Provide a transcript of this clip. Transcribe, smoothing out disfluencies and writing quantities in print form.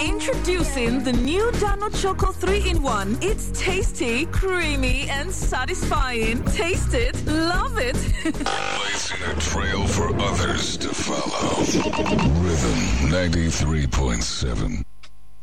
Introducing the new Dano Choco 3-in-1. It's tasty, creamy, and satisfying. Taste it, love it. Blazing a trail for others to follow. Rhythm 93.7.